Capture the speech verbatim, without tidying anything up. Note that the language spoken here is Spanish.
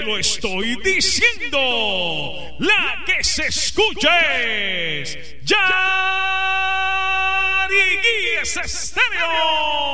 lo estoy diciendo. La que se escuche es Yari Guíes Estéreo.